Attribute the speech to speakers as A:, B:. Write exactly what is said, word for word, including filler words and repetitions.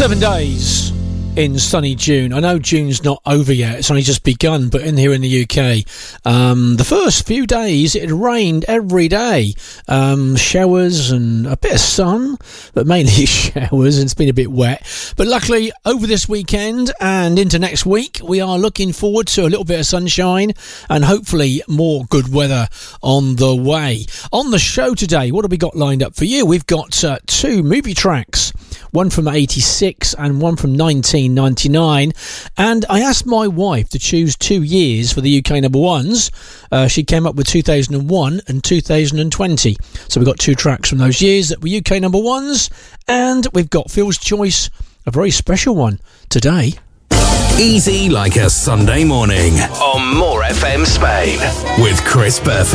A: Seven days in sunny June. I know June's not over yet, it's only just begun, but in here in the U K, um, the first few days it rained every day. Um, showers and a bit of sun, but mainly showers, and it's been a bit wet. But luckily, over this weekend and into next week, we are looking forward to a little bit of sunshine and hopefully more good weather on the way. On the show today, what have we got lined up for you? We've got uh, two movie tracks, one from eighty-six and one from nineteen ninety-nine, and I asked my wife to choose two years for the U K number ones. Uh, she came up with two thousand one and two thousand twenty, so we've got two tracks from those years that were U K number ones, and we've got Phil's choice, a very special one today.
B: Easy like a Sunday morning on More F M Spain with Chris Burford.